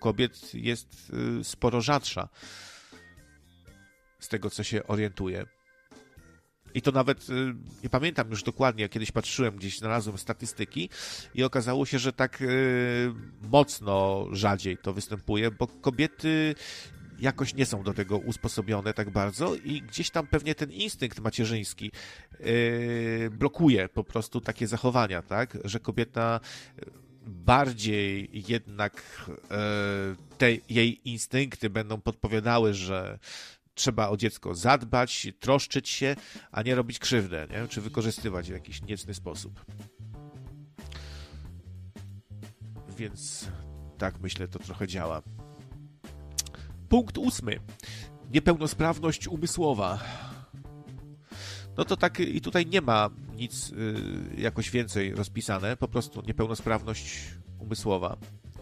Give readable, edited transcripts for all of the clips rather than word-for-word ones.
kobiet jest sporo rzadsza, z tego co się orientuję. I to nawet, nie pamiętam już dokładnie, kiedyś patrzyłem, gdzieś znalazłem statystyki i okazało się, że tak mocno rzadziej to występuje, bo kobiety jakoś nie są do tego usposobione tak bardzo i gdzieś tam pewnie ten instynkt macierzyński blokuje po prostu takie zachowania, tak? Że kobieta bardziej jednak te jej instynkty będą podpowiadały, że trzeba o dziecko zadbać, troszczyć się, a nie robić krzywdę, nie? Czy wykorzystywać w jakiś niecny sposób. Więc tak myślę, to trochę działa. Punkt 8. Niepełnosprawność umysłowa. No to tak i tutaj nie ma nic jakoś więcej rozpisane, po prostu niepełnosprawność umysłowa.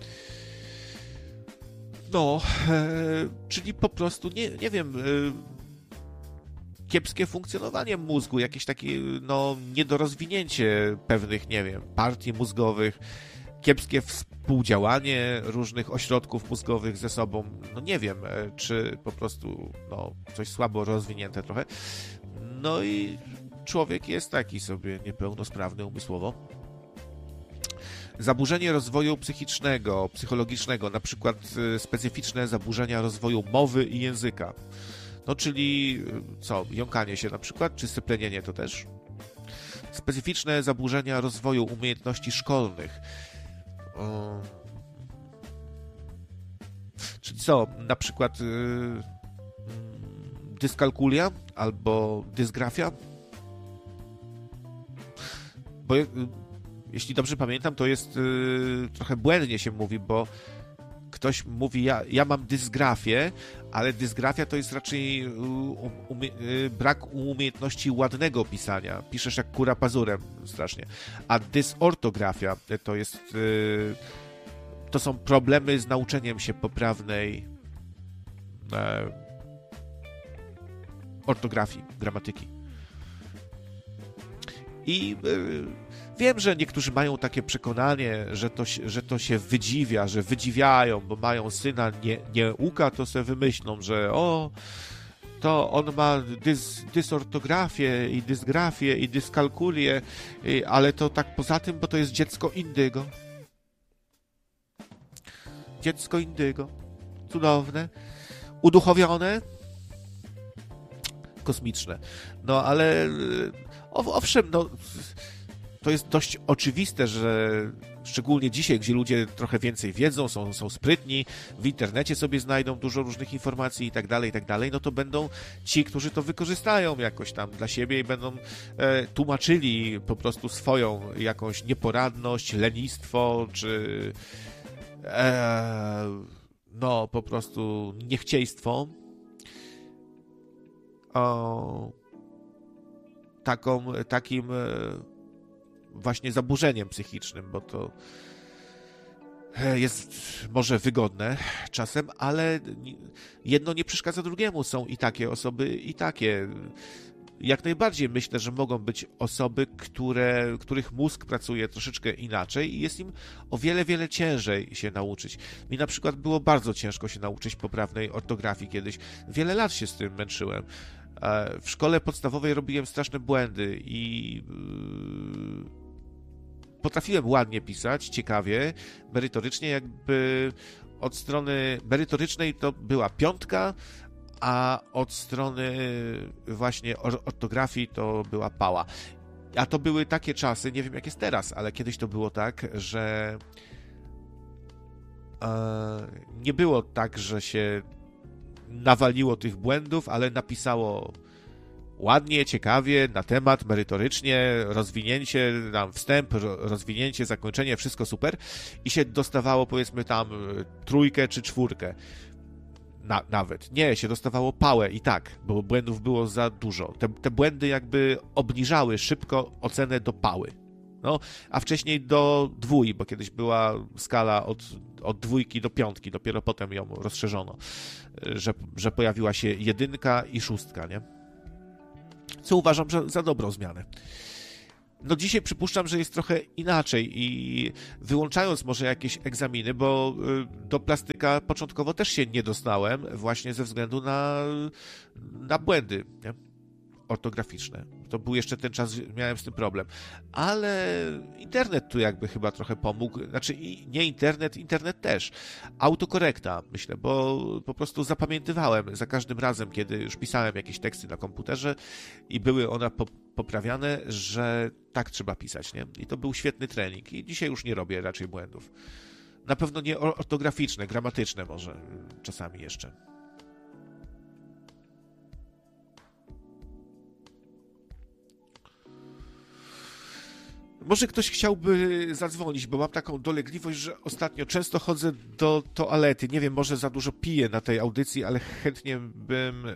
No, czyli po prostu, nie wiem, kiepskie funkcjonowanie mózgu, jakieś takie, no, niedorozwinięcie pewnych, nie wiem, partii mózgowych, kiepskie współdziałanie różnych ośrodków mózgowych ze sobą, no nie wiem, czy po prostu, no, coś słabo rozwinięte trochę. No i człowiek jest taki sobie niepełnosprawny umysłowo. Zaburzenie rozwoju psychicznego, psychologicznego, na przykład specyficzne zaburzenia rozwoju mowy i języka. No czyli co, jąkanie się na przykład, czy syplenienie to też? Specyficzne zaburzenia rozwoju umiejętności szkolnych. Czyli co, na przykład dyskalkulia albo dysgrafia? Bo jeśli dobrze pamiętam, to jest trochę błędnie się mówi, bo ktoś mówi, ja mam dysgrafię, ale dysgrafia to jest raczej brak umiejętności ładnego pisania. Piszesz jak kura pazurem strasznie. A dysortografia to jest to są problemy z nauczeniem się poprawnej ortografii, gramatyki. I wiem, że niektórzy mają takie przekonanie, że to się wydziwia, że wydziwiają, bo mają syna nieuka, to sobie wymyślą, że to on ma dysortografię i dysgrafię i dyskalkulię, ale to tak poza tym, bo to jest dziecko indygo. Dziecko indygo. Cudowne. Uduchowione. Kosmiczne. No, ale owszem, no, to jest dość oczywiste, że szczególnie dzisiaj, gdzie ludzie trochę więcej wiedzą, są sprytni, w internecie sobie znajdą dużo różnych informacji i tak dalej, no to będą ci, którzy to wykorzystają jakoś tam dla siebie i będą tłumaczyli po prostu swoją jakąś nieporadność, lenistwo, czy no po prostu niechciejstwo takim właśnie zaburzeniem psychicznym, bo to jest może wygodne czasem, ale jedno nie przeszkadza drugiemu. Są i takie osoby, i takie. Jak najbardziej myślę, że mogą być osoby, których mózg pracuje troszeczkę inaczej i jest im o wiele, wiele ciężej się nauczyć. Mi na przykład było bardzo ciężko się nauczyć poprawnej ortografii kiedyś. Wiele lat się z tym męczyłem. W szkole podstawowej robiłem straszne błędy i potrafiłem ładnie pisać, ciekawie, merytorycznie, jakby od strony merytorycznej to była 5, a od strony właśnie ortografii to była pała. A to były takie czasy, nie wiem jak jest teraz, ale kiedyś to było tak, że nie było tak, że się nawaliło tych błędów, ale napisało ładnie, ciekawie, na temat, merytorycznie, rozwinięcie, tam wstęp, rozwinięcie, zakończenie, wszystko super i się dostawało powiedzmy tam 3 czy 4. Nawet. Nie, się dostawało pałę i tak, bo błędów było za dużo. Te błędy jakby obniżały szybko ocenę do pały. No, a wcześniej do 2, bo kiedyś była skala od 2 do 5, dopiero potem ją rozszerzono, że pojawiła się 1 i 6, nie? Co uważam za dobrą zmianę. No dzisiaj przypuszczam, że jest trochę inaczej i wyłączając może jakieś egzaminy, bo do plastyka początkowo też się nie dostałem właśnie ze względu na błędy, nie? Ortograficzne. To był jeszcze ten czas, miałem z tym problem. Ale internet tu jakby chyba trochę pomógł. Znaczy nie internet, internet też. Autokorekta, myślę, bo po prostu zapamiętywałem za każdym razem, kiedy już pisałem jakieś teksty na komputerze i były one poprawiane, że tak trzeba pisać, nie? I to był świetny trening. I dzisiaj już nie robię raczej błędów. Na pewno nie ortograficzne, gramatyczne może czasami jeszcze. Może ktoś chciałby zadzwonić, bo mam taką dolegliwość, że ostatnio często chodzę do toalety. Nie wiem, może za dużo piję na tej audycji, ale chętnie bym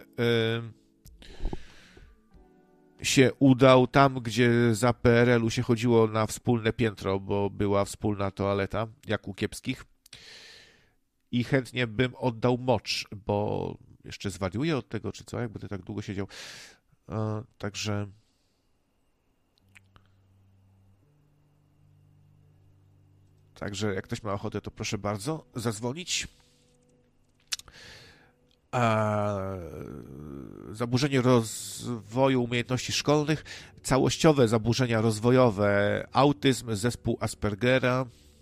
się udał tam, gdzie za PRL-u się chodziło na wspólne piętro, bo była wspólna toaleta, jak u kiepskich. I chętnie bym oddał mocz, bo jeszcze zwariuję od tego, czy co, jak będę tak długo siedział. Także jak ktoś ma ochotę, to proszę bardzo zadzwonić. Zaburzenie rozwoju umiejętności szkolnych, całościowe zaburzenia rozwojowe, autyzm, zespół Aspergera.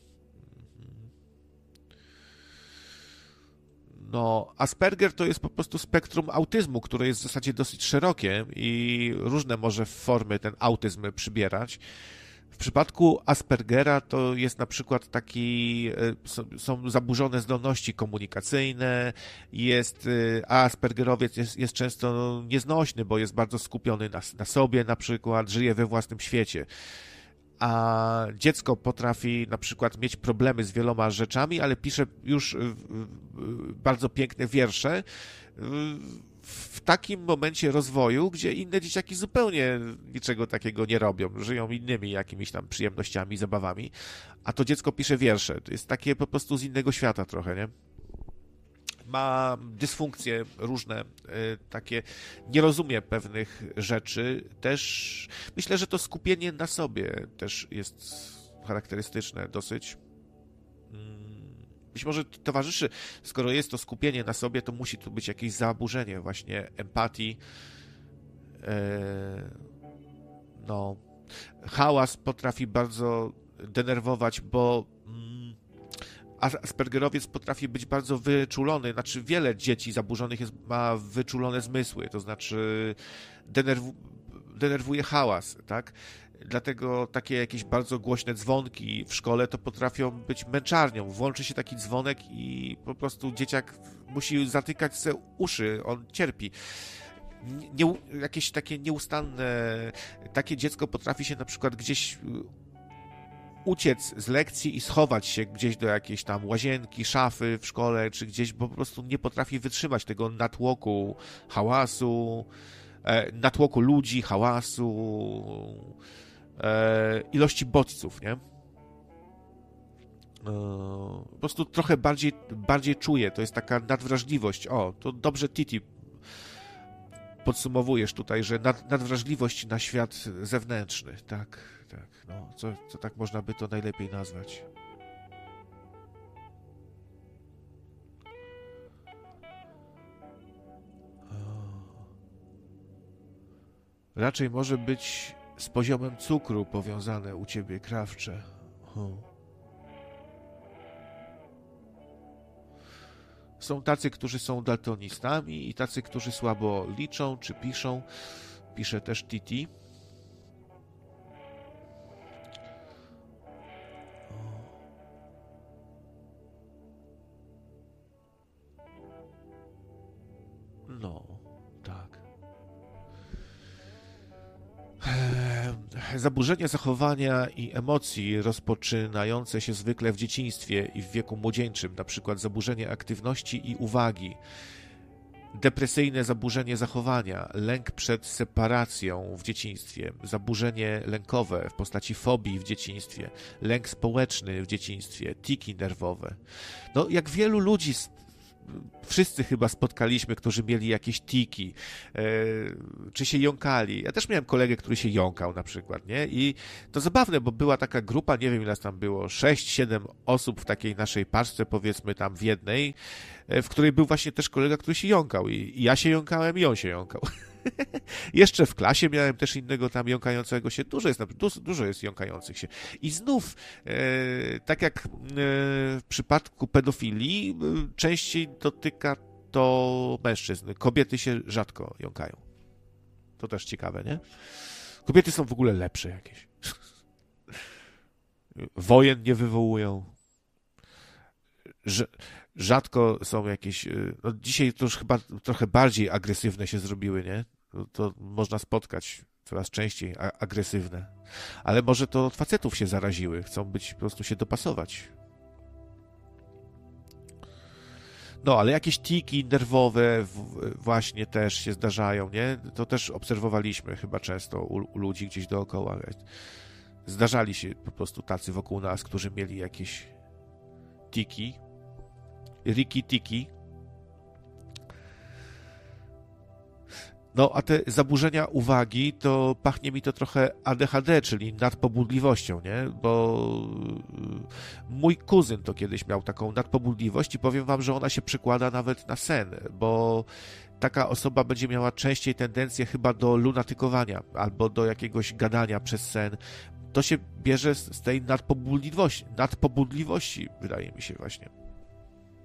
No, Asperger to jest po prostu spektrum autyzmu, które jest w zasadzie dosyć szerokie i różne może formy ten autyzm przybierać. W przypadku Aspergera to jest na przykład są zaburzone zdolności komunikacyjne, a Aspergerowiec jest często nieznośny, bo jest bardzo skupiony na sobie na przykład, żyje we własnym świecie. A dziecko potrafi na przykład mieć problemy z wieloma rzeczami, ale pisze już bardzo piękne wiersze w takim momencie rozwoju, gdzie inne dzieciaki zupełnie niczego takiego nie robią, żyją innymi jakimiś tam przyjemnościami, zabawami, a to dziecko pisze wiersze. To jest takie po prostu z innego świata trochę, nie? Ma dysfunkcje różne, takie, nie rozumie pewnych rzeczy. Też myślę, że to skupienie na sobie też jest charakterystyczne dosyć. Być może towarzyszy, skoro jest to skupienie na sobie, to musi tu być jakieś zaburzenie właśnie empatii. No, hałas potrafi bardzo denerwować, bo Aspergerowiec potrafi być bardzo wyczulony, znaczy wiele dzieci zaburzonych ma wyczulone zmysły, to znaczy denerwuje hałas, tak? Dlatego takie jakieś bardzo głośne dzwonki w szkole to potrafią być męczarnią. Włączy się taki dzwonek i po prostu dzieciak musi zatykać sobie uszy, on cierpi. Jakieś takie nieustanne, takie dziecko potrafi się na przykład gdzieś uciec z lekcji i schować się gdzieś do jakiejś tam łazienki, szafy w szkole, czy gdzieś, bo po prostu nie potrafi wytrzymać tego natłoku hałasu, natłoku ludzi, hałasu, ilości bodźców, nie? Po prostu trochę bardziej czuję, to jest taka nadwrażliwość. O, to dobrze Titi podsumowujesz tutaj, że nadwrażliwość na świat zewnętrzny, tak, no, co tak można by to najlepiej nazwać. Raczej może być z poziomem cukru powiązane u ciebie, Krawcze. Są tacy, którzy są daltonistami i tacy, którzy słabo liczą czy piszą. Pisze też Titi. No, tak. Zaburzenia zachowania i emocji rozpoczynające się zwykle w dzieciństwie i w wieku młodzieńczym, na przykład zaburzenie aktywności i uwagi, depresyjne zaburzenie zachowania, lęk przed separacją w dzieciństwie, zaburzenie lękowe w postaci fobii w dzieciństwie, lęk społeczny w dzieciństwie, tiki nerwowe. No, jak wielu ludzi wszyscy chyba spotkaliśmy, którzy mieli jakieś tiki, czy się jąkali. Ja też miałem kolegę, który się jąkał na przykład, nie? I to zabawne, bo była taka grupa, nie wiem ile nas tam było, 6-7 osób w takiej naszej paczce, powiedzmy tam w jednej, w której był właśnie też kolega, który się jąkał. I ja się jąkałem i on się jąkał. Jeszcze w klasie miałem też innego tam jąkającego się. Dużo jest jąkających się. I znów, tak jak w przypadku pedofilii, częściej dotyka to mężczyzn. Kobiety się rzadko jąkają. To też ciekawe, nie? Kobiety są w ogóle lepsze jakieś. Wojen nie wywołują. Rzadko są jakieś... No dzisiaj to już chyba trochę bardziej agresywne się zrobiły, nie? To można spotkać coraz częściej agresywne. Ale może to od facetów się zaraziły. Chcą być, po prostu się dopasować. No, ale jakieś tiki nerwowe właśnie też się zdarzają, nie? To też obserwowaliśmy chyba często u ludzi gdzieś dookoła. Zdarzali się po prostu tacy wokół nas, którzy mieli jakieś tiki, riki-tiki. No, a te zaburzenia uwagi, to pachnie mi to trochę ADHD, czyli nadpobudliwością, nie? Bo mój kuzyn to kiedyś miał taką nadpobudliwość i powiem wam, że ona się przekłada nawet na sen, bo taka osoba będzie miała częściej tendencję chyba do lunatykowania albo do jakiegoś gadania przez sen. To się bierze z tej nadpobudliwości, wydaje mi się właśnie.